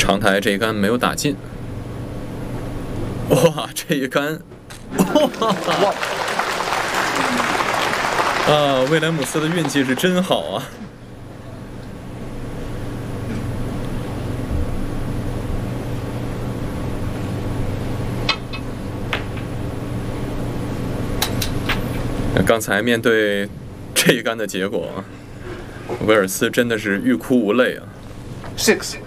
长台这一杆没有打进。哇，这一杆，哇！啊，威廉姆斯的运气是真好啊！刚才面对这一杆的结果，威尔斯真的是欲哭无泪啊。 6